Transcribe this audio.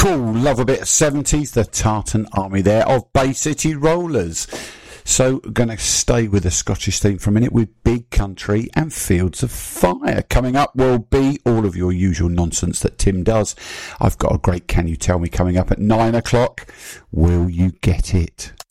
Cool, love a bit of 70s, the Tartan Army there of Bay City Rollers. So, going to stay with the Scottish theme for a minute with Big Country and Fields of Fire. Coming up will be all of your usual nonsense that Tim does. I've got a great Can You Tell Me coming up at 9 o'clock. Will you get it?